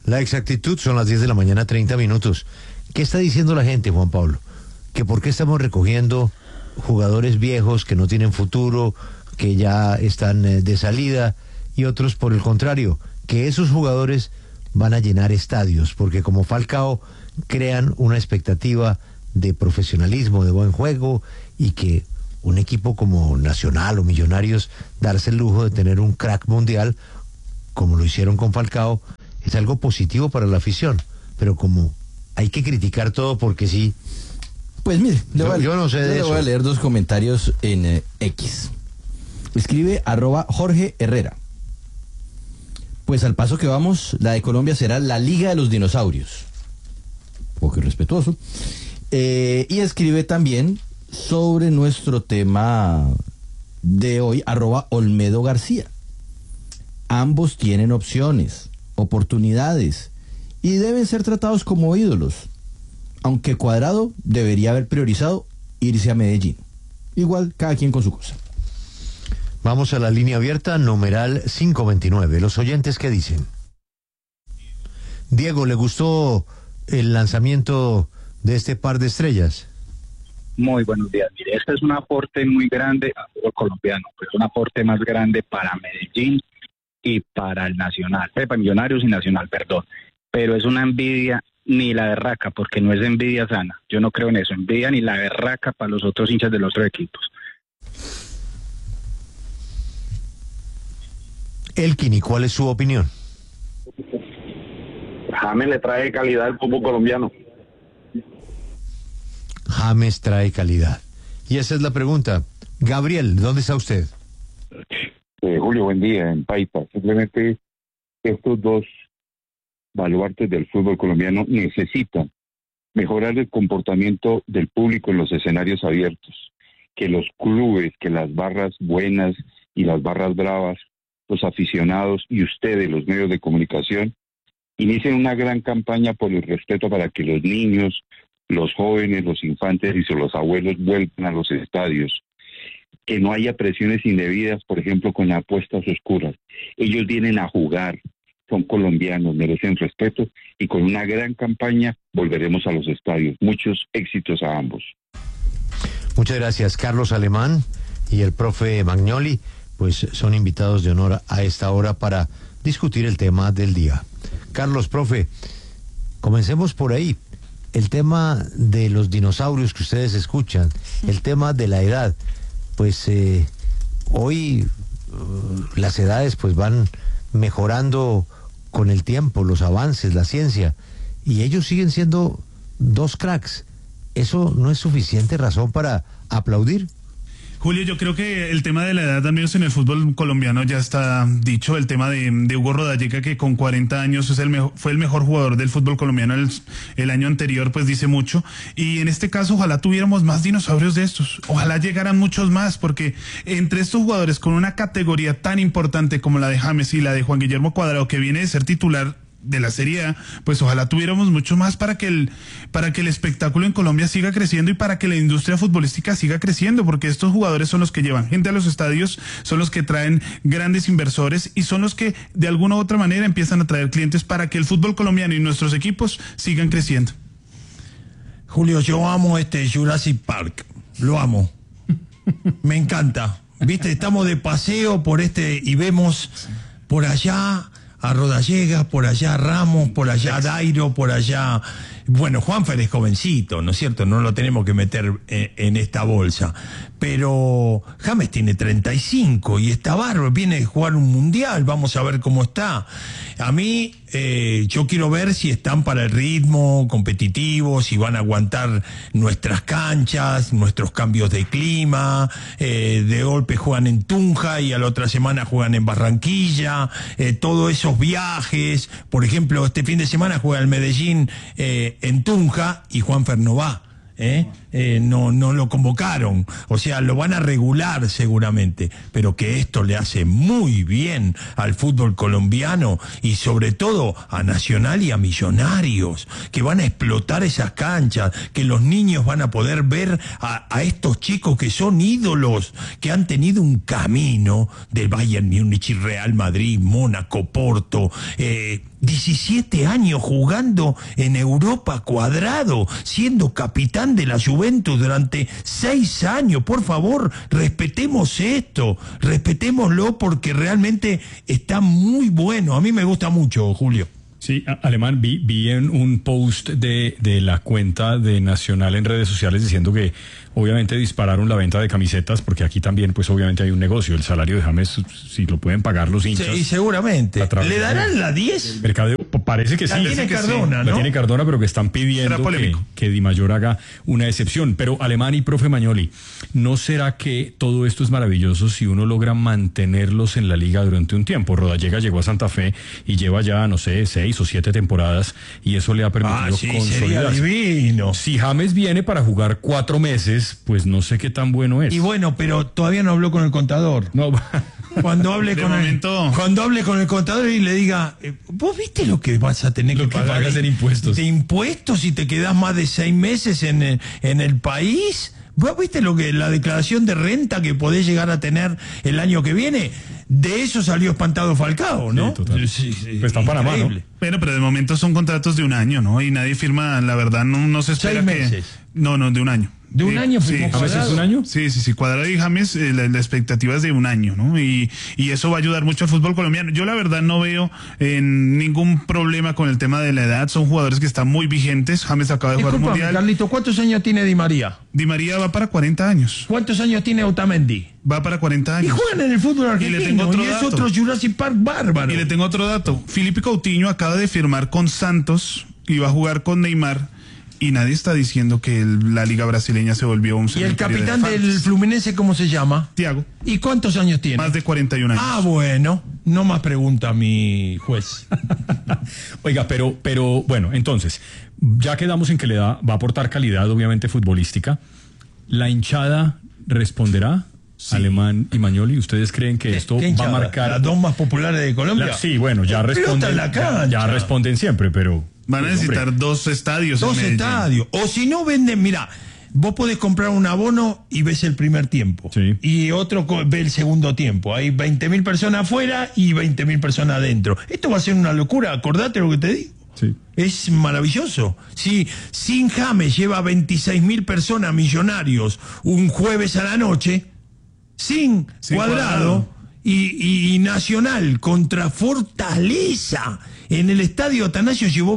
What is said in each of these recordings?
La exactitud, son las 10 de la mañana, 30 minutos. ¿Qué está diciendo la gente, Juan Pablo? ¿Que por qué estamos recogiendo jugadores viejos que no tienen futuro, que ya están de salida, y otros, por el contrario, que esos jugadores van a llenar estadios, porque como Falcao crean una expectativa de profesionalismo, de buen juego, y que un equipo como Nacional o Millonarios darse el lujo de tener un crack mundial, como lo hicieron con Falcao, es algo positivo para la afición? Pero como hay que criticar todo porque sí. Pues mire, yo no sé de eso. Le voy a leer dos comentarios en X. Escribe @Jorge Herrera. Pues al paso que vamos, la de Colombia será la Liga de los Dinosaurios. Poco irrespetuoso. Y escribe también sobre nuestro tema de hoy, @Olmedo García. Ambos tienen opciones, oportunidades, y deben ser tratados como ídolos. Aunque Cuadrado debería haber priorizado irse a Medellín. Igual, cada quien con su cosa. Vamos a la línea abierta, numeral 529. Los oyentes, ¿qué dicen? Diego, ¿le gustó el lanzamiento de este par de estrellas? Muy buenos días. Mire, este es un aporte muy grande al fútbol colombiano, pero un aporte más grande para Medellín y para el Nacional, para Millonarios y Nacional, perdón. Pero es una envidia ni la berraca, porque no es envidia sana. Yo no creo en eso, envidia ni la berraca para los otros hinchas de los otros equipos. Elkin, ¿y cuál es su opinión? James le trae calidad al fútbol colombiano. James trae calidad. Y esa es la pregunta. Gabriel, ¿dónde está usted? Julio, buen día, en Paipa. Simplemente estos dos baluartes del fútbol colombiano necesitan mejorar el comportamiento del público en los escenarios abiertos. Que los clubes, que las barras buenas y las barras bravas, los aficionados y ustedes, los medios de comunicación, inicien una gran campaña por el respeto para que los niños, los jóvenes, los infantes y los abuelos vuelvan a los estadios. Que no haya presiones indebidas, por ejemplo, con apuestas oscuras. Ellos vienen a jugar, son colombianos, merecen respeto, y con una gran campaña volveremos a los estadios. Muchos éxitos a ambos. Muchas gracias. Carlos Alemán y el profe Magnoli, pues son invitados de honor a esta hora para discutir el tema del día. Carlos, profe, comencemos por ahí. El tema de los dinosaurios que ustedes escuchan, el tema de la edad, pues hoy las edades pues van mejorando con el tiempo, los avances, la ciencia, y ellos siguen siendo dos cracks. ¿Eso no es suficiente razón para aplaudir? Julio, yo creo que el tema de la edad, al menos en el fútbol colombiano, ya está dicho. El tema de Hugo Rodallega, que con 40 años fue el mejor jugador del fútbol colombiano el año anterior, pues dice mucho. Y en este caso, ojalá tuviéramos más dinosaurios de estos. Ojalá llegaran muchos más, porque entre estos jugadores con una categoría tan importante como la de James y la de Juan Guillermo Cuadrado, que viene de ser titular de la Serie A, pues ojalá tuviéramos mucho más para que el espectáculo en Colombia siga creciendo y para que la industria futbolística siga creciendo, porque estos jugadores son los que llevan gente a los estadios, son los que traen grandes inversores y son los que de alguna u otra manera empiezan a traer clientes para que el fútbol colombiano y nuestros equipos sigan creciendo. Julio, yo amo Jurassic Park, lo amo, me encanta, viste, estamos de paseo por y vemos por allá a Rodallega, por allá a Ramos, por allá a Dairo, por allá... Bueno, Juanfer es jovencito, ¿no es cierto? No lo tenemos que meter en esta bolsa. Pero James tiene 35 y está bárbaro, viene a jugar un mundial, vamos a ver cómo está. A mí, yo quiero ver si están para el ritmo competitivo, si van a aguantar nuestras canchas, nuestros cambios de clima, de golpe juegan en Tunja y a la otra semana juegan en Barranquilla, todos esos viajes. Por ejemplo, este fin de semana juega el Medellín en Tunja y Juanfer no va. No lo convocaron, o sea, lo van a regular seguramente, pero que esto le hace muy bien al fútbol colombiano y sobre todo a Nacional y a Millonarios, que van a explotar esas canchas, que los niños van a poder ver a estos chicos que son ídolos, que han tenido un camino del Bayern Múnich, Real Madrid, Mónaco, Porto, 17 años jugando en Europa, Cuadrado, siendo capitán de la Juventus durante 6 años. Por favor, respetemos esto, respetémoslo porque realmente está muy bueno. A mí me gusta mucho, Julio. Sí, Alemán, vi en un post de la cuenta de Nacional en redes sociales diciendo que obviamente dispararon la venta de camisetas porque aquí también pues obviamente hay un negocio, el salario de James, si lo pueden pagar los hinchas. Sí, seguramente. ¿Le darán la 10? Mercadeo, parece que sí. La tiene Cardona, ¿no? La tiene Cardona, pero que están pidiendo que Di Mayor haga una excepción. Pero Alemán y profe Magnoli, ¿no será que todo esto es maravilloso si uno logra mantenerlos en la liga durante un tiempo? Rodallega llegó a Santa Fe y lleva ya, no sé, 6 o 7 temporadas y eso le ha permitido consolidarse. Sería divino. Si James viene para jugar 4 meses, pues no sé qué tan bueno es. Y bueno, pero todavía no habló con el contador. No. Cuando hable con el contador y le diga, ¿vos viste lo que vas a tener que pagar en impuestos? De impuestos si te quedás más de 6 meses en el país. ¿Vos viste la declaración de renta que podés llegar a tener el año que viene? De eso salió espantado Falcao, ¿no? Sí, total. Sí, pues está en Panamá, ¿no? Pero de momento son contratos de un año, ¿no? Y nadie firma, la verdad, no se espera 6 meses. No, de un año. ¿De un año firmó sí, Cuadrado? ¿Es un año? Sí, Cuadrado y James, la expectativa es de un año, ¿no? Y eso va a ayudar mucho al fútbol colombiano. Yo la verdad no veo ningún problema con el tema de la edad. Son jugadores que están muy vigentes. James acaba de jugar un mundial. Carlito, ¿cuántos años tiene Di María? Di María va para 40 años. ¿Cuántos años tiene Otamendi? Va para 40 años. Y juegan en el fútbol argentino. Y le tengo otro es dato. otro Jurassic Park bárbaro. Y le tengo otro dato. Filipe Coutinho acaba de firmar con Santos y va a jugar con Neymar. Y nadie está diciendo que la liga brasileña se volvió un cementerio. ¿Y el capitán del Fluminense cómo se llama? Thiago. ¿Y cuántos años tiene? Más de 41 años. Ah, bueno. No más pregunta, mi juez. Oiga, pero bueno, entonces, ya quedamos en que va a aportar calidad, obviamente, futbolística. ¿La hinchada responderá? Sí. Alemán y Magnoli, ¿ustedes creen que esto va a marcar? ¿Las dos más populares de Colombia? Sí, bueno, ya responden. Ya responden siempre, pero... Van a necesitar 2 estadios. 2 estadios. O si no venden, mira, vos podés comprar un abono y ves el primer tiempo. Sí. Y otro ve el segundo tiempo. Hay 20.000 personas afuera y 20.000 personas adentro. Esto va a ser una locura, acordate lo que te digo. Sí. Es maravilloso. Si sin James lleva 26.000 personas Millonarios un jueves a la noche, sin Cuadrado y Nacional contra Fortaleza en el estadio Atanasio llevó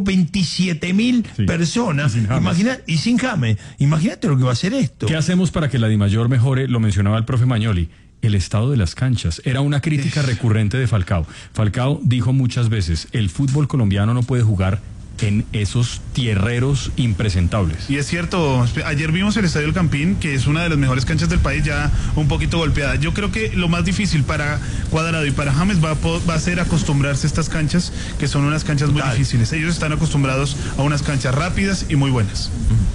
27.000 personas. Y sin James. Imagínate lo que va a ser esto. ¿Qué hacemos para que la Di Mayor mejore? Lo mencionaba el profe Magnoli. El estado de las canchas. Era una crítica recurrente de Falcao. Falcao dijo muchas veces, el fútbol colombiano no puede jugar en esos tierreros impresentables. Y es cierto, ayer vimos el Estadio El Campín, que es una de las mejores canchas del país, ya un poquito golpeada. Yo creo que lo más difícil para Cuadrado y para James va a ser acostumbrarse a estas canchas, que son unas canchas muy difíciles. Ellos están acostumbrados a unas canchas rápidas y muy buenas.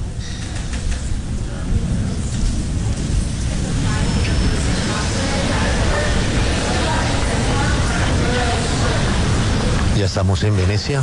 Ya estamos en Venecia.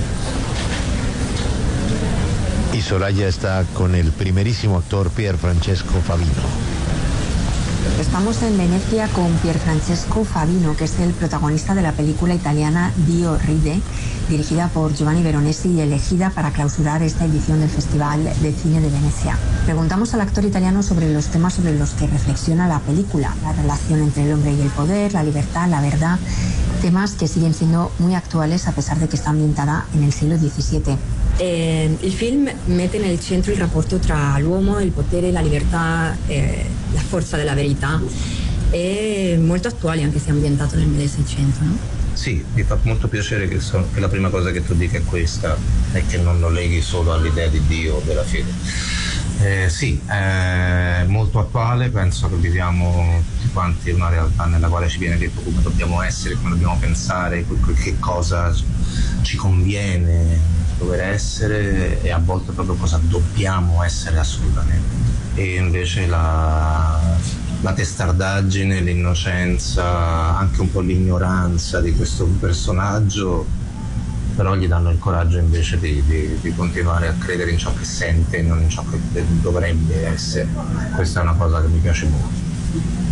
Y Soraya está con el primerísimo actor Pierfrancesco Favino. Estamos en Venecia con Pierfrancesco Favino, que es el protagonista de la película italiana Dio Ride, dirigida por Giovanni Veronesi y elegida para clausurar esta edición del Festival de Cine de Venecia. Preguntamos al actor italiano sobre los temas sobre los que reflexiona la película, la relación entre el hombre y el poder, la libertad, la verdad, temas que siguen siendo muy actuales a pesar de que está ambientada en el siglo XVII. Il film mette nel centro il rapporto tra l'uomo, il potere, la libertà, la forza della verità. È molto attuale anche se ambientato nel 1600, no? Sì, mi fa molto piacere che la prima cosa che tu dica è questa e che non lo leghi solo all'idea di Dio o della fede. Sì, è molto attuale, penso che viviamo tutti quanti una realtà nella quale ci viene detto come dobbiamo essere, come dobbiamo pensare, che cosa ci conviene dover essere e a volte proprio cosa dobbiamo essere assolutamente. E invece la testardaggine, l'innocenza, anche un po' l'ignoranza di questo personaggio, però gli danno il coraggio invece di continuare a credere in ciò che sente e non in ciò che dovrebbe essere. Questa è una cosa che mi piace molto.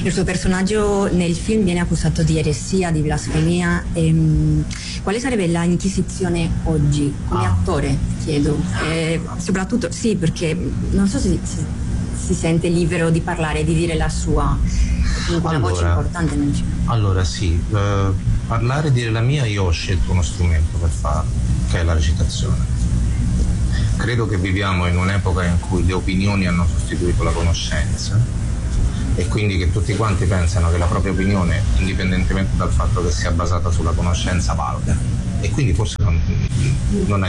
Il suo personaggio nel film viene accusato di eresia, di blasfemia. Quale sarebbe la Inquisizione oggi come attore, chiedo? Soprattutto sì, perché non so se si sente libero di parlare, di dire la sua, una voce importante nel film. Allora sì, parlare e dire la mia, io ho scelto uno strumento per farlo, che è la recitazione. Credo che viviamo in un'epoca in cui le opinioni hanno sostituito la conoscenza e quindi che tutti quanti pensano che la propria opinione, indipendentemente dal fatto che sia basata sulla conoscenza, valga. E quindi forse non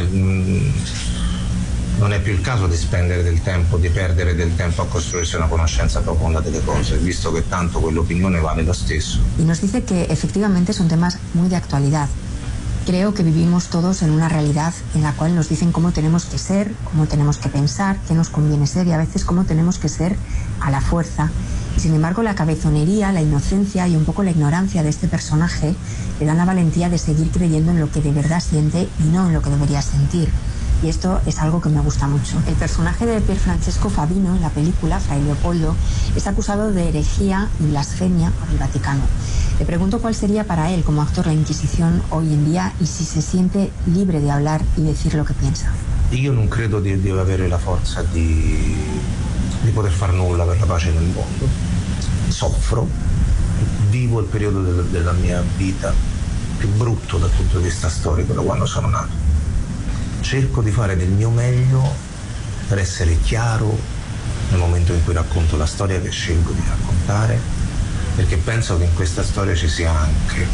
è più il caso di spendere del tempo, di perdere del tempo a costruirsi una conoscenza profonda delle cose, visto che tanto quell'opinione vale lo stesso. Y nos dice que efectivamente son temas muy de actualidad. Creo que vivimos todos en una realidad en la cual nos dicen cómo tenemos que ser, cómo tenemos que pensar, qué nos conviene ser y a veces cómo tenemos que ser a la fuerza. Y sin embargo, la cabezonería, la inocencia y un poco la ignorancia de este personaje le dan la valentía de seguir creyendo en lo que de verdad siente y no en lo que debería sentir. Y esto es algo que me gusta mucho. El personaje de Pierfrancesco Favino en la película, Fray Leopoldo, es acusado de herejía y blasfemia por el Vaticano. Le pregunto cuál sería para él como actor la Inquisición hoy en día y si se siente libre de hablar y decir lo que piensa. Io non credo di avere la forza di poter far nulla per la pace nel mondo. Soffro, vivo il periodo della mia vita più brutto dal punto di vista storico da quando sono nato. Cerco di fare del mio meglio per essere chiaro nel momento in cui racconto la storia che scelgo di raccontare, perché penso che in questa storia ci sia anche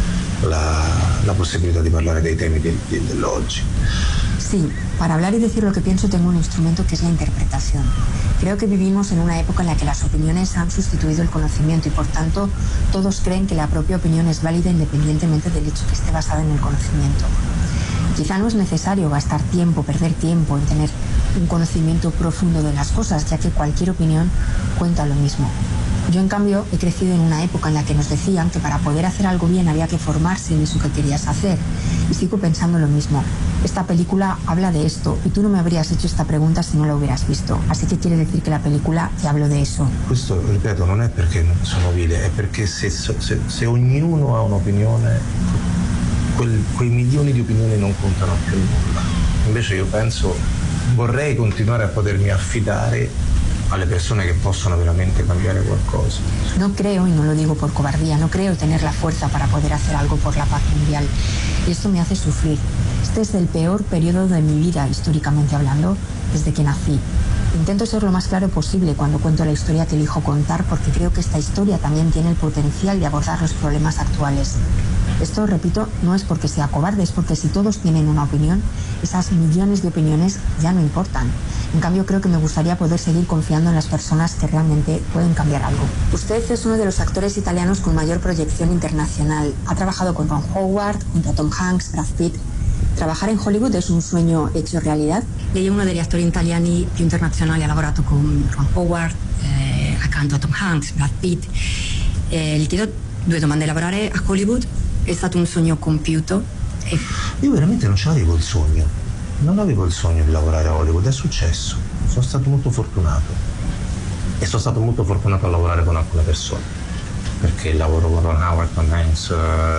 la posibilidad de parlare dei temi dell'oggi. Sí, para hablar y decir lo que pienso tengo un instrumento que es la interpretación. Creo que vivimos en una época en la que las opiniones han sustituido el conocimiento y por tanto todos creen que la propia opinión es válida independientemente del hecho que esté basada en el conocimiento. Quizá no es necesario gastar tiempo, perder tiempo en tener un conocimiento profundo de las cosas, ya que cualquier opinión cuenta lo mismo. Yo, en cambio, he crecido en una época en la que nos decían que para poder hacer algo bien había que formarse en eso que querías hacer. Y sigo pensando lo mismo. Esta película habla de esto y tú no me habrías hecho esta pregunta si no la hubieras visto. Así que quiere decir que la película te habló de eso. Questo, ripeto, non è perché sono vile, è perché se ognuno ha un'opinione, quei milioni di opinioni non contano più nulla. Invece io penso, vorrei continuare a potermi affidare alle persone que possono veramente cambiare qualcosa. No creo, y no lo digo por cobardía, no creo tener la fuerza para poder hacer algo por la paz mundial. Y esto me hace sufrir. Este es el peor periodo de mi vida, históricamente hablando, desde que nací. Intento ser lo más claro posible cuando cuento la historia que elijo contar, porque creo que esta historia también tiene el potencial de abordar los problemas actuales. Esto, repito, no es porque sea cobarde, es porque si todos tienen una opinión, esas millones de opiniones ya no importan. En cambio, creo que me gustaría poder seguir confiando en las personas que realmente pueden cambiar algo. Usted es uno de los actores italianos con mayor proyección internacional. Ha trabajado con Ron Howard, junto a Tom Hanks, Brad Pitt. ¿Trabajar en Hollywood es un sogno hecho realidà? Lei è uno degli attori italiani più internazionali, ha lavorato con Ron Howard, accanto a Tom Hanks, Brad Pitt. Gli chiedo due domande. Lavorare a Hollywood è stato un sogno compiuto? Io veramente non ce l'avevo il sogno. Non avevo il sogno di lavorare a Hollywood, è successo. Sono stato molto fortunato. E sono stato molto fortunato a lavorare con alcune persone. Perché lavoro con Ron Howard, con Hanks,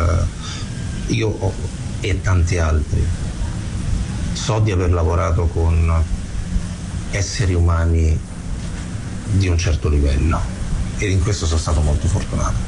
e tanti altri. So di aver lavorato con esseri umani di un certo livello. E in questo sono stato molto fortunato.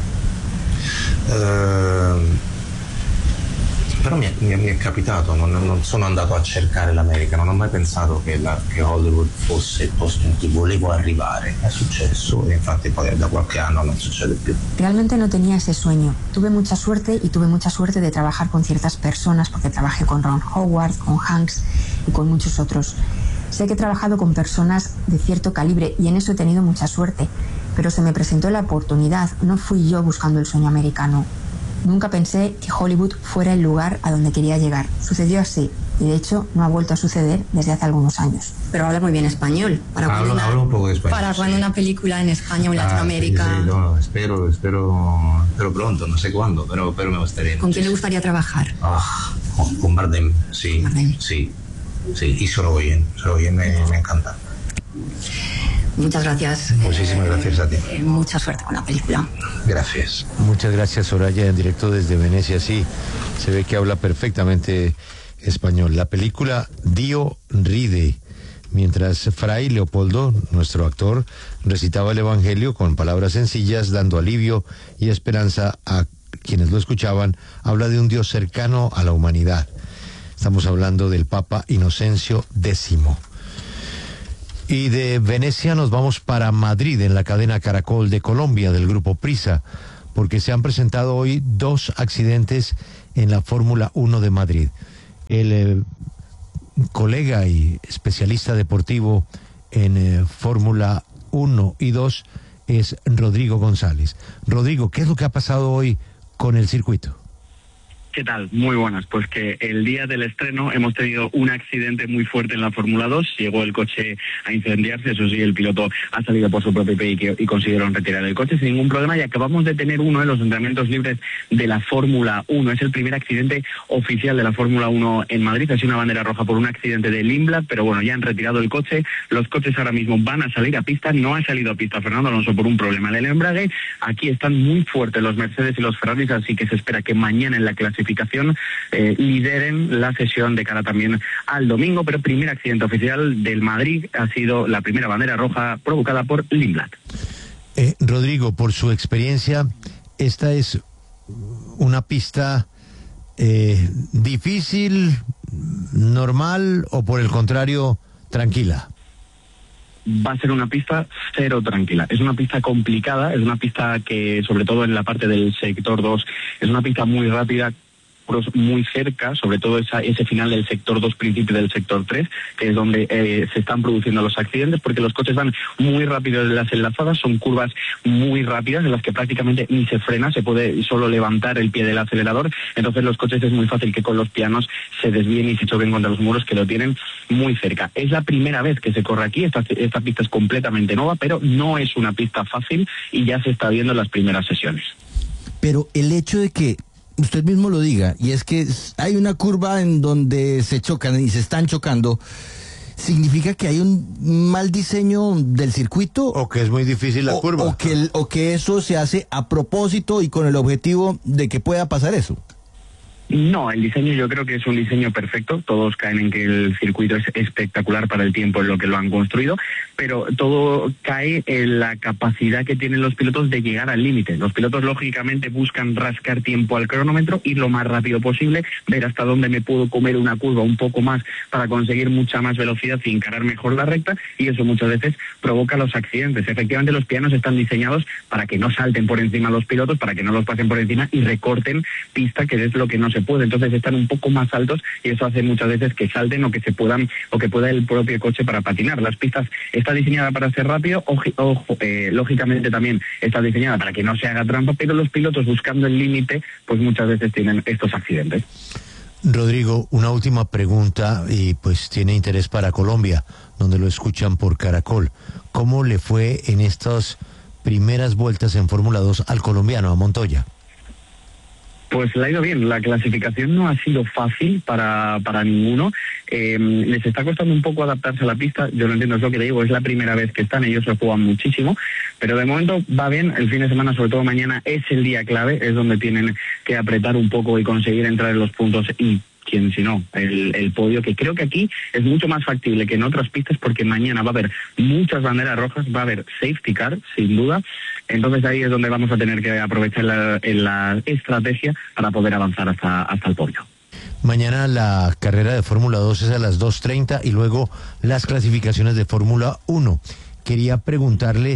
Però mi è capitato, non sono andato a cercare l'America, non ho mai pensato che Hollywood fosse il posto in cui volevo arrivare. È successo e infatti poi da qualche anno non succede più. Realmente no tenía ese sueño. Tuve mucha suerte y tuve mucha suerte de trabajar con ciertas personas porque trabajé con Ron Howard, con Hanks y con muchos otros. Sé que he trabajado con personas de cierto calibre y en eso he tenido mucha suerte, pero se me presentó la oportunidad, no fui yo buscando el sueño americano. Nunca pensé que Hollywood fuera el lugar a donde quería llegar. Sucedió así y de hecho no ha vuelto a suceder desde hace algunos años. Pero habla muy bien español. Hablo un poco de español. Para cuando una película en España o en Latinoamérica. Sí, no, espero pronto, no sé cuándo, pero me gustaría. ¿Con quién le gustaría trabajar? Con Bardem, sí. Bardem. Sí, y Sorogoyen me encanta. Muchas gracias. Muchísimas gracias a ti. Mucha suerte con la película. Gracias. Muchas gracias, Soraya, en directo desde Venecia. Sí, se ve que habla perfectamente español. La película Dio Ride, mientras Fray Leopoldo, nuestro actor, recitaba el Evangelio con palabras sencillas, dando alivio y esperanza a quienes lo escuchaban, habla de un Dios cercano a la humanidad. Estamos hablando del Papa Inocencio X. Y de Venecia nos vamos para Madrid, en la cadena Caracol de Colombia, del grupo Prisa, porque se han presentado hoy 2 accidentes en la Fórmula 1 de Madrid. El colega y especialista deportivo en Fórmula 1 y 2 es Rodrigo González. Rodrigo, ¿qué es lo que ha pasado hoy con el circuito? ¿Qué tal? Muy buenas. Pues que el día del estreno hemos tenido un accidente muy fuerte en la Fórmula 2. Llegó el coche a incendiarse, eso sí, el piloto ha salido por su propio pie y consiguieron retirar el coche sin ningún problema, y acabamos de tener uno de los entrenamientos libres de la Fórmula 1. Es el primer accidente oficial de la Fórmula 1 en Madrid. Ha sido una bandera roja por un accidente de Limblad, pero bueno, ya han retirado el coche. Los coches ahora mismo van a salir a pista. No ha salido a pista Fernando Alonso por un problema del embrague. Aquí están muy fuertes los Mercedes y los Ferraris, así que se espera que mañana en la clasificación lideren la sesión de cara también al domingo, pero primer accidente oficial del Madrid ha sido la primera bandera roja provocada por Limblad. Rodrigo, por su experiencia, ¿esta es una pista difícil, normal o por el contrario tranquila? Va a ser una pista cero tranquila. Es una pista complicada, es una pista que, sobre todo en la parte del sector 2, es una pista muy rápida, muy cerca, sobre todo ese final del sector 2, principio del sector 3, que es donde se están produciendo los accidentes, porque los coches van muy rápido en las enlazadas, son curvas muy rápidas en las que prácticamente ni se frena, se puede solo levantar el pie del acelerador, entonces los coches es muy fácil que con los pianos se desvíen y se choquen contra los muros que lo tienen muy cerca. Es la primera vez que se corre aquí, esta pista es completamente nueva, pero no es una pista fácil y ya se está viendo en las primeras sesiones. Pero el hecho de que usted mismo lo diga, y es que hay una curva en donde se chocan y se están chocando, ¿significa que hay un mal diseño del circuito? ¿O que es muy difícil la curva? O que eso se hace a propósito y con el objetivo de que pueda pasar eso? No, el diseño yo creo que es un diseño perfecto. Todos caen en que el circuito es espectacular para el tiempo en lo que lo han construido, pero todo cae en la capacidad que tienen los pilotos de llegar al límite. Los pilotos lógicamente buscan rascar tiempo al cronómetro, ir lo más rápido posible, ver hasta dónde me puedo comer una curva un poco más para conseguir mucha más velocidad y encarar mejor la recta, y eso muchas veces provoca los accidentes. Efectivamente, los pianos están diseñados para que no salten por encima los pilotos, para que no los pasen por encima y recorten pista, que es lo que no se puede. Entonces están un poco más altos y eso hace muchas veces que salten o que pueda el propio coche para patinar. Las pistas está diseñada para ser rápido, lógicamente también está diseñada para que no se haga trampa, pero los pilotos buscando el límite pues muchas veces tienen estos accidentes. Rodrigo, una última pregunta y pues tiene interés para Colombia, donde lo escuchan por Caracol. ¿Cómo le fue en estas primeras vueltas en Fórmula 2 al colombiano, a Montoya? Pues le ha ido bien. La clasificación no ha sido fácil para ninguno. Les está costando un poco adaptarse a la pista. Yo lo entiendo, es lo que le digo, es la primera vez que están, ellos se juegan muchísimo, pero de momento va bien. El fin de semana, sobre todo mañana, es el día clave, es donde tienen que apretar un poco y conseguir entrar en los puntos y quién si no, el podio, que creo que aquí es mucho más factible que en otras pistas, porque mañana va a haber muchas banderas rojas, va a haber safety car, sin duda. Entonces ahí es donde vamos a tener que aprovechar la estrategia para poder avanzar hasta el podio. Mañana la carrera de Fórmula 2 es a las 2:30 y luego las clasificaciones de Fórmula 1. Quería preguntarle,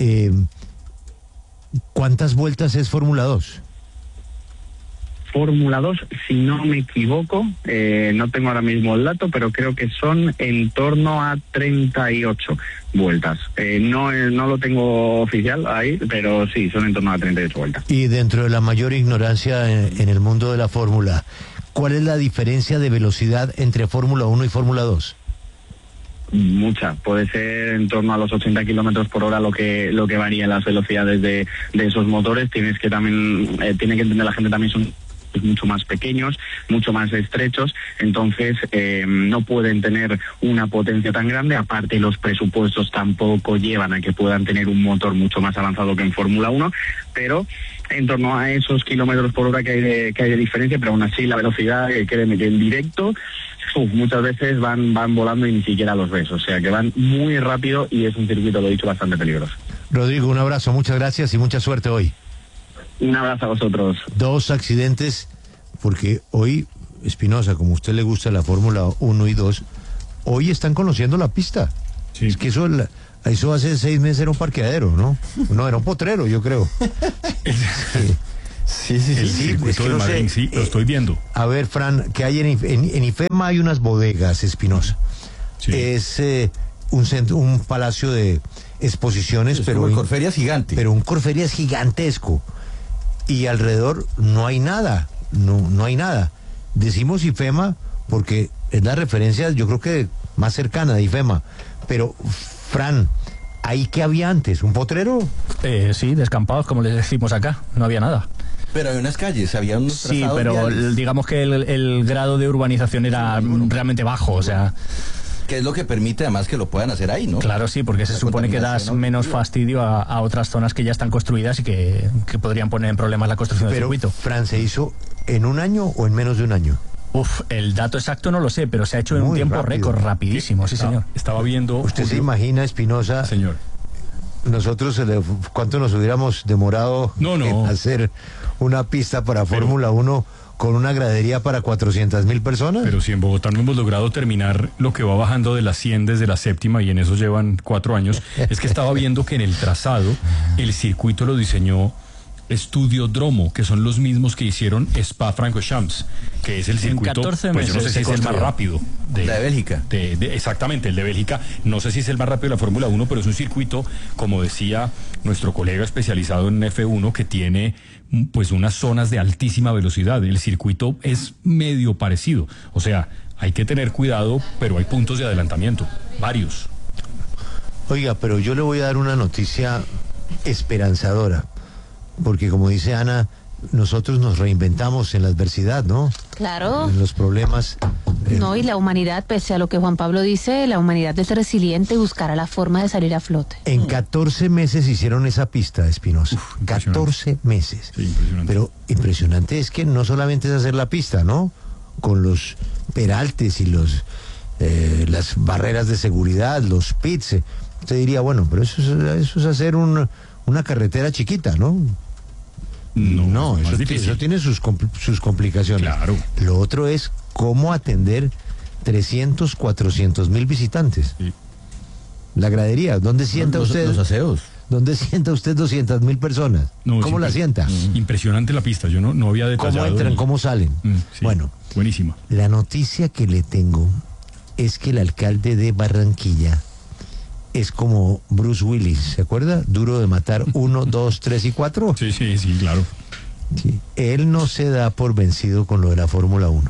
¿cuántas vueltas es Fórmula 2? Fórmula 2, si no me equivoco, no tengo ahora mismo el dato, pero creo que son en torno a 38 vueltas. No lo tengo oficial ahí, pero sí, son en torno a 38 vueltas. Y dentro de la mayor ignorancia en el mundo de la Fórmula, ¿cuál es la diferencia de velocidad entre Fórmula 1 y Fórmula 2? Mucha, puede ser en torno a los 80 kilómetros por hora lo que varían las velocidades de esos motores. Tiene que entender la gente también, son mucho más pequeños, mucho más estrechos, entonces no pueden tener una potencia tan grande. Aparte, los presupuestos tampoco llevan a que puedan tener un motor mucho más avanzado que en Fórmula 1, pero en torno a esos kilómetros por hora que hay de diferencia, pero aún así la velocidad, créeme que en directo muchas veces van volando y ni siquiera los ves, o sea que van muy rápido y es un circuito, lo he dicho, bastante peligroso. Rodrigo, un abrazo, muchas gracias y mucha suerte hoy. Un abrazo a vosotros. 2 accidentes, porque hoy, Espinosa, como a usted le gusta la Fórmula 1 y 2, hoy están conociendo la pista. Sí. Es que eso hace 6 meses era un parqueadero, ¿no? No, era un potrero, yo creo. Sí. El circuito de Madrid, sí, lo estoy viendo. A ver, Fran, que hay en IFEMA hay unas bodegas, Espinosa. Sí. Es un palacio de exposiciones, es pero como el Corferias gigante. Pero un Corferias gigantesco. Y alrededor no hay nada, no hay nada. Decimos IFEMA porque es la referencia, yo creo que más cercana de IFEMA. Pero, Fran, ¿ahí qué había antes? ¿Un potrero? Sí, descampados, como les decimos acá, no había nada. Pero hay unas calles, había unos sí, pero digamos que el grado de urbanización era realmente bajo, o sea... Que es lo que permite además que lo puedan hacer ahí, ¿no? Claro, sí, porque se supone que das menos fastidio a otras zonas que ya están construidas y que podrían poner en problemas la construcción del circuito. ¿Fran, se hizo en un año o en menos de un año? El dato exacto no lo sé, pero se ha hecho en un tiempo récord, rapidísimo, sí, señor. Estaba viendo... ¿Usted se imagina, Espinosa? Señor. Nosotros, ¿cuánto nos hubiéramos demorado en hacer una pista para Fórmula 1 con una gradería para 400,000 personas? Pero si en Bogotá no hemos logrado terminar lo que va bajando de la 100 desde la séptima, y en eso llevan 4 años, es que estaba viendo que en el trazado el circuito lo diseñó Estudiodromo, que son los mismos que hicieron Spa-Francorchamps, que es el circuito, en 14 meses, pues yo no sé si es el más rápido. La de Bélgica. Exactamente, el de Bélgica. No sé si es el más rápido de la Fórmula 1, pero es un circuito, como decía nuestro colega especializado en F1, que tiene pues unas zonas de altísima velocidad. El circuito es medio parecido. O sea, hay que tener cuidado, pero hay puntos de adelantamiento, varios. Oiga, pero yo le voy a dar una noticia esperanzadora. Porque como dice Ana, nosotros nos reinventamos en la adversidad, ¿no? Claro. En los problemas. No, y la humanidad, pese a lo que Juan Pablo dice, la humanidad es resiliente y buscará la forma de salir a flote. En 14 meses hicieron esa pista, Espinosa. 14 meses. Sí, impresionante. Pero impresionante es que no solamente es hacer la pista, ¿no? Con los peraltes y las barreras de seguridad, los pits. Usted diría, bueno, pero eso es hacer una carretera chiquita, ¿no? No, eso tiene sus complicaciones. Claro. Lo otro es cómo atender 300, 400,000 visitantes. Sí. La gradería, ¿dónde sienta usted? Los aseos. ¿Dónde sienta usted 200,000 personas? No, ¿Cómo la sienta? Impresionante la pista, yo no había detallado. ¿Cómo entran, cómo salen? Sí, bueno, buenísima. La noticia que le tengo es que el alcalde de Barranquilla es como Bruce Willis, ¿se acuerda? Duro de matar 1, 2, 3 y 4. Sí, claro. Sí. Él no se da por vencido con lo de la Fórmula 1.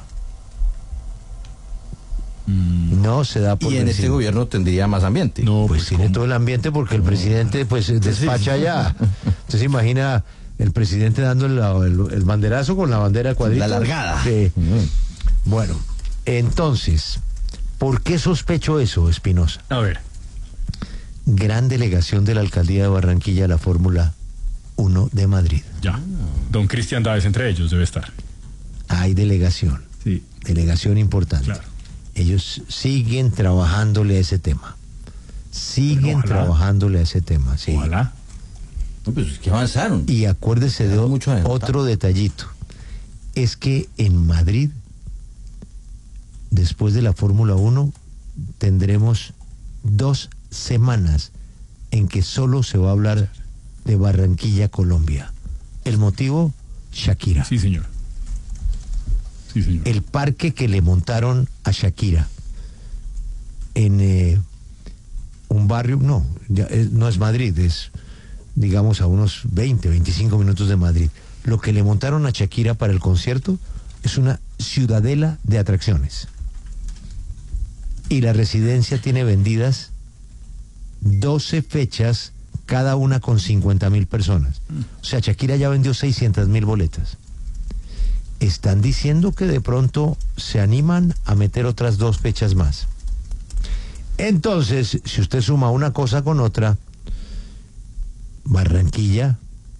No se da por vencido. Y en este gobierno tendría más ambiente. No, pues tiene todo el ambiente porque el presidente pues despacha ya. Entonces se imagina el presidente dando el banderazo con la bandera cuadrita. La largada. Sí. Bueno, entonces, ¿por qué sospecho eso, Espinosa? A ver. Gran delegación de la alcaldía de Barranquilla a la Fórmula 1 de Madrid. Ya. Don Cristian Dáez entre ellos debe estar. Hay delegación. Sí. Delegación importante. Claro. Ellos siguen trabajándole a ese tema. Trabajándole a ese tema. Sí. Ojalá. No, pues que avanzaron. Y acuérdese de otro detallito. Es que en Madrid, después de la Fórmula 1, tendremos 2 semanas en que solo se va a hablar de Barranquilla, Colombia. ¿El motivo? Shakira. Sí, señor. El parque que le montaron a Shakira en un barrio, no es Madrid, es digamos a unos 20, 25 minutos de Madrid. Lo que le montaron a Shakira para el concierto es una ciudadela de atracciones. Y la residencia tiene vendidas 12 fechas, cada una con 50,000 personas. O sea, Shakira ya vendió 600,000 boletas. están diciendo que de pronto se animan a meter otras 2 fechas más. Entonces, si usted suma una cosa con otra, Barranquilla,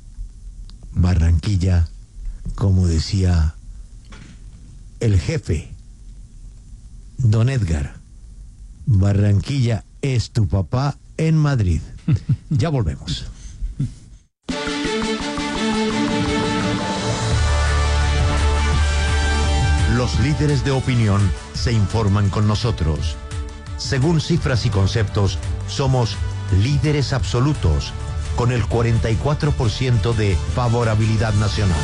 como decía el jefe, don Edgar, Barranquilla es tu papá en Madrid. Ya volvemos. Los líderes de opinión se informan con nosotros. Según Cifras y Conceptos, somos líderes absolutos, con el 44% de favorabilidad nacional.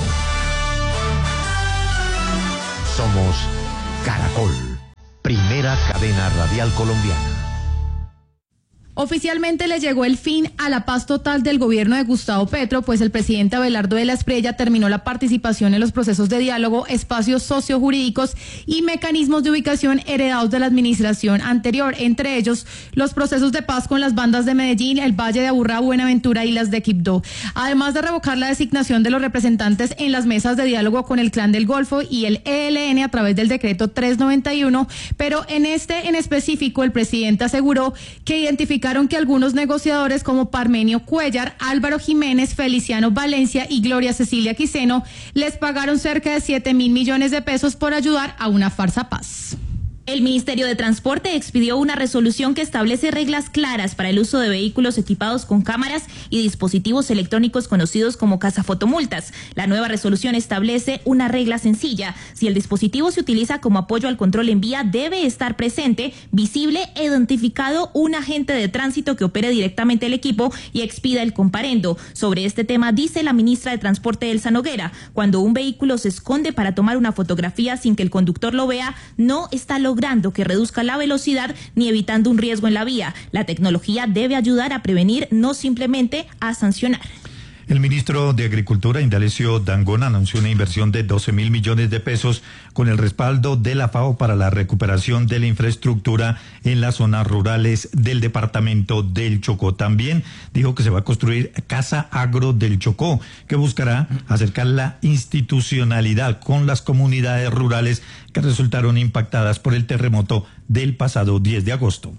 Somos Caracol, primera cadena radial colombiana. Oficialmente le llegó el fin a la paz total del gobierno de Gustavo Petro, pues el presidente Abelardo de la Espriella terminó la participación en los procesos de diálogo, espacios sociojurídicos y mecanismos de ubicación heredados de la administración anterior, entre ellos los procesos de paz con las bandas de Medellín, el Valle de Aburrá, Buenaventura y las de Quibdó, además de revocar la designación de los representantes en las mesas de diálogo con el Clan del Golfo y el ELN a través del decreto 391, pero en específico el presidente aseguró que identificaron que algunos negociadores como Parmenio Cuellar, Álvaro Jiménez, Feliciano Valencia y Gloria Cecilia Quiseno les pagaron cerca de 7.000 millones de pesos por ayudar a una farsa paz. El Ministerio de Transporte expidió una resolución que establece reglas claras para el uso de vehículos equipados con cámaras y dispositivos electrónicos conocidos como cazafotomultas. La nueva resolución establece una regla sencilla. Si el dispositivo se utiliza como apoyo al control en vía, debe estar presente, visible e identificado un agente de tránsito que opere directamente el equipo y expida el comparendo. Sobre este tema dice la ministra de Transporte, Elsa Noguera: cuando un vehículo se esconde para tomar una fotografía sin que el conductor lo vea, no está logrando que reduzca la velocidad ni evitando un riesgo en la vía. La tecnología debe ayudar a prevenir, no simplemente a sancionar. El ministro de Agricultura, Indalecio Dangond, anunció una inversión de 12.000 millones de pesos con el respaldo de la FAO para la recuperación de la infraestructura en las zonas rurales del departamento del Chocó. También dijo que se va a construir Casa Agro del Chocó, que buscará acercar la institucionalidad con las comunidades rurales que resultaron impactadas por el terremoto del pasado 10 de agosto.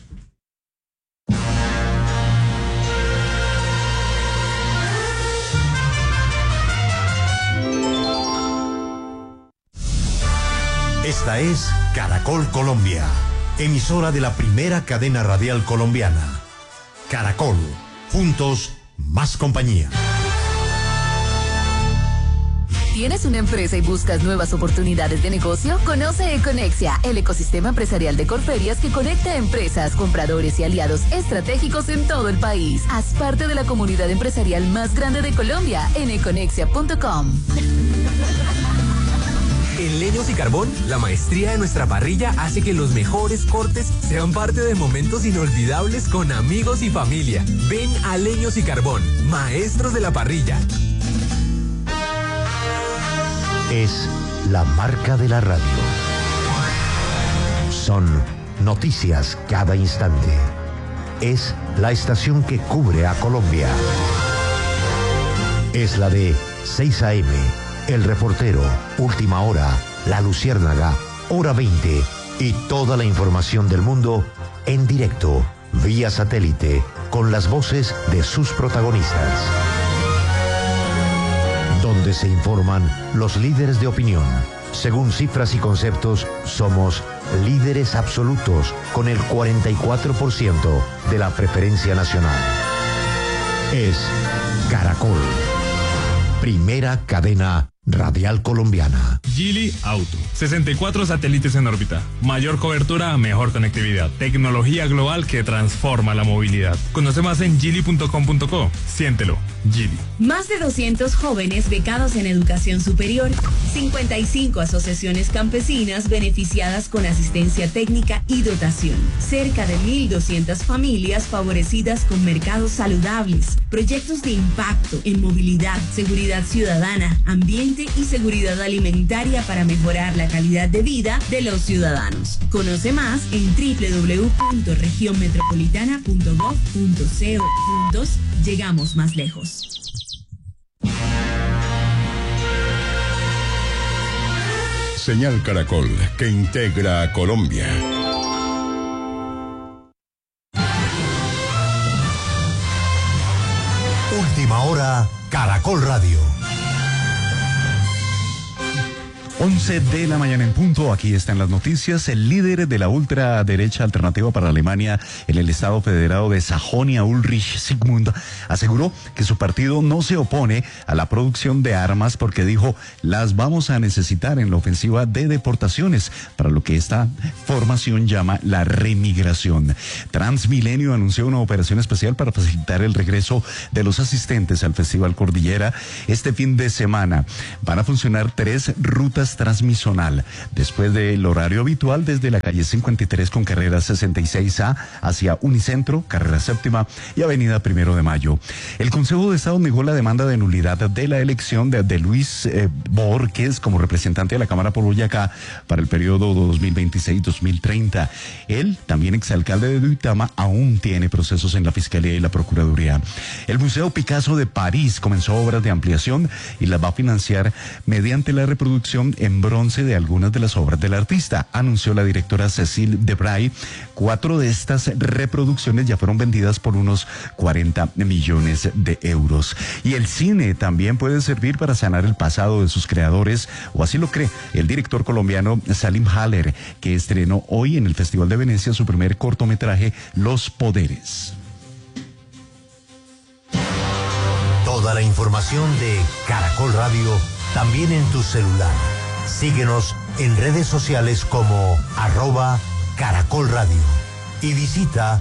Esta es Caracol Colombia, emisora de la primera cadena radial colombiana. Caracol, juntos, más compañía. ¿Tienes una empresa y buscas nuevas oportunidades de negocio? Conoce Econexia, el ecosistema empresarial de Corferias que conecta a empresas, compradores y aliados estratégicos en todo el país. Haz parte de la comunidad empresarial más grande de Colombia en econexia.com. En Leños y Carbón, la maestría de nuestra parrilla hace que los mejores cortes sean parte de momentos inolvidables con amigos y familia. Ven a Leños y Carbón, maestros de la parrilla. Es la marca de la radio. Son noticias cada instante. Es la estación que cubre a Colombia. Es la de 6 AM. El Reportero, Última Hora, La Luciérnaga, Hora 20 y toda la información del mundo en directo, vía satélite, con las voces de sus protagonistas. Donde se informan los líderes de opinión. Según Cifras y Conceptos, somos líderes absolutos con el 44% de la preferencia nacional. Es Caracol, primera cadena radial colombiana. Geely Auto. 64 satélites en órbita. Mayor cobertura, mejor conectividad. Tecnología global que transforma la movilidad. Conoce más en geely.com.co. Siéntelo. Geely. Más de 200 jóvenes becados en educación superior. 55 asociaciones campesinas beneficiadas con asistencia técnica y dotación. Cerca de 1.200 familias favorecidas con mercados saludables. Proyectos de impacto en movilidad, seguridad ciudadana, ambiente y seguridad alimentaria para mejorar la calidad de vida de los ciudadanos. Conoce más en www.regionmetropolitana.gov.co. Juntos llegamos más lejos. Señal Caracol, que integra a Colombia. Última hora, Caracol Radio. 11 de la mañana en punto, aquí están las noticias. El líder de la ultraderecha Alternativa para Alemania en el Estado Federado de Sajonia, Ulrich Zygmunt, aseguró que su partido no se opone a la producción de armas porque dijo, las vamos a necesitar en la ofensiva de deportaciones, para lo que esta formación llama la remigración. Transmilenio anunció una operación especial para facilitar el regreso de los asistentes al Festival Cordillera este fin de semana. Van a funcionar 3 rutas transmisonal después del horario habitual desde la calle 53 con carrera 66A hacia Unicentro, carrera séptima y avenida 1 de Mayo. El Consejo de Estado negó la demanda de nulidad de la elección de Luis Borges como representante de la Cámara por Boyacá para el periodo 2026-2030. Él, también exalcalde de Duitama, aún tiene procesos en la Fiscalía y la Procuraduría. El Museo Picasso de París comenzó obras de ampliación y las va a financiar mediante la reproducción en bronce de algunas de las obras del artista, anunció la directora Cécile Debray. 4 de estas reproducciones ya fueron vendidas por unos 40 millones de euros. Y el cine también puede servir para sanar el pasado de sus creadores, o así lo cree el director colombiano Salim Haller, que estrenó hoy en el Festival de Venecia su primer cortometraje, Los Poderes. Toda la información de Caracol Radio también en tu celular. Síguenos en redes sociales como @Caracol Radio y visita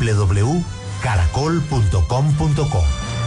www.caracol.com.co.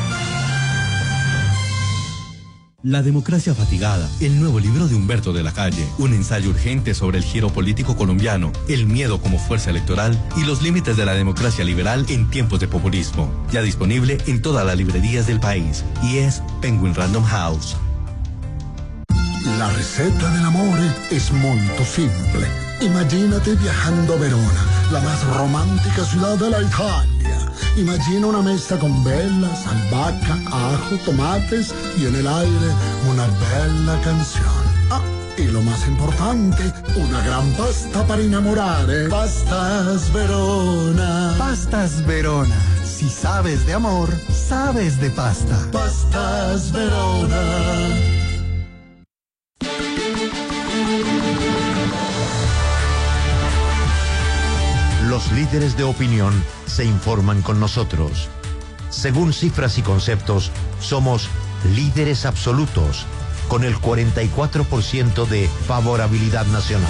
La democracia fatigada, el nuevo libro de Humberto de la Calle, un ensayo urgente sobre el giro político colombiano, el miedo como fuerza electoral y los límites de la democracia liberal en tiempos de populismo. Ya disponible en todas las librerías del país y es Penguin Random House. La receta del amore es molto simple. Imagínate viajando a Verona, la más romántica ciudad de la Italia. Imagina una mesa con velas, albahaca, ajo, tomates y en el aire una bella canción. Ah, y lo más importante, una gran pasta para innamorare. Pastas Verona. Pastas Verona. Si sabes de amor, sabes de pasta. Pastas Verona. Los líderes de opinión se informan con nosotros. Según cifras y conceptos, somos líderes absolutos, con el 44% de favorabilidad nacional.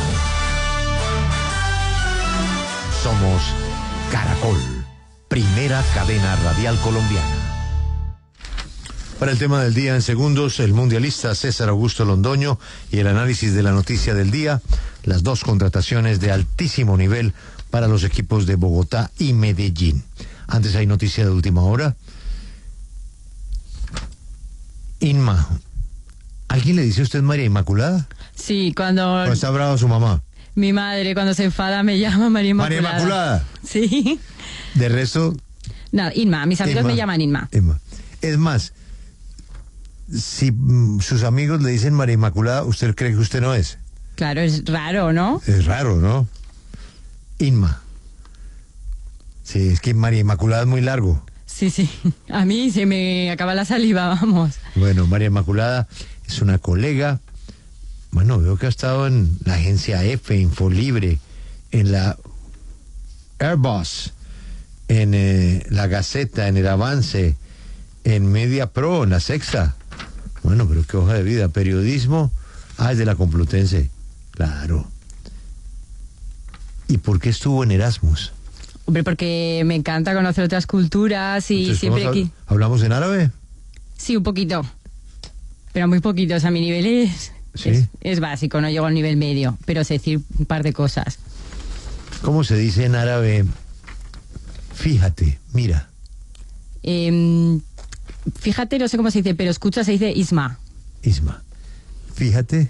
Somos Caracol, primera cadena radial colombiana. Para el tema del día en segundos, el mundialista César Augusto Londoño y el análisis de la noticia del día, las 2 contrataciones de altísimo nivel para los equipos de Bogotá y Medellín. Antes hay noticia de última hora. Inma, ¿alguien le dice a usted María Inmaculada? Sí, cuando... ¿O está brava su mamá? Mi madre, cuando se enfada, me llama María Inmaculada. ¿María Inmaculada? Sí. De resto... Nada, Inma, mis amigos me llaman Inma. Es más, si sus amigos le dicen María Inmaculada, ¿usted cree que usted no es? Claro, es raro, ¿no? Es raro, ¿no? Inma. Sí, es que María Inmaculada es muy largo. Sí, sí. A mí se me acaba la saliva, vamos. Bueno, María Inmaculada es una colega. Bueno, veo que ha estado en la agencia F, Infolibre, en la Airbus, en la Gaceta, en el Avance, en Media Pro, en la Sexta. Bueno, pero qué hoja de vida. Periodismo. Ah, es de la Complutense. Claro. ¿Y por qué estuvo en Erasmus? Hombre, porque me encanta conocer otras culturas y entonces, siempre aquí... ¿Hablamos en árabe? Sí, un poquito. Pero muy poquito. O sea, mi nivel es básico, no llego al nivel medio, pero sé decir un par de cosas. ¿Cómo se dice en árabe? Fíjate, mira. Fíjate, no sé cómo se dice, pero escucha, se dice isma. Isma. Fíjate.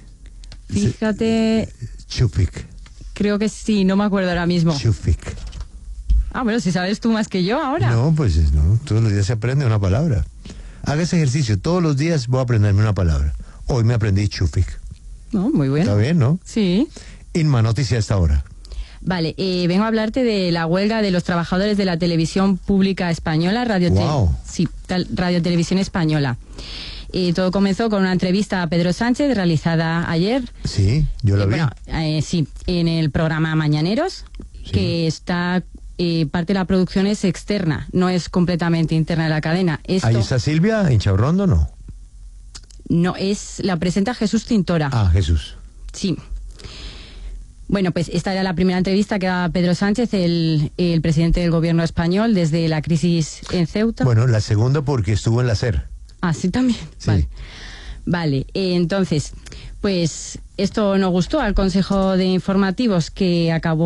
Chufik. Creo que sí, no me acuerdo ahora mismo. Chufik. Ah, bueno, si sabes tú más que yo ahora. No, pues no, todos los días se aprende una palabra. Haga ese ejercicio, todos los días voy a aprenderme una palabra. Hoy me aprendí chufik. No, muy bueno. Está bien, ¿no? Sí. Inma, noticia a esta hora. Vale, vengo a hablarte de la huelga de los trabajadores de la televisión pública española, Radio Televisión Española. Todo comenzó con una entrevista a Pedro Sánchez realizada ayer. Sí, yo la vi. Bueno, sí, en el programa Mañaneros, que está... parte de la producción es externa, no es completamente interna de la cadena. ¿Ahí está Silvia Inchaurrondo, no? No, la presenta Jesús Tintora. Ah, Jesús. Sí. Bueno, pues esta era la primera entrevista que daba Pedro Sánchez, el presidente del gobierno español, desde la crisis en Ceuta. Bueno, la segunda porque estuvo en la SER. Ah, sí, también. Sí. Vale, entonces, pues esto no gustó al Consejo de Informativos, que acabó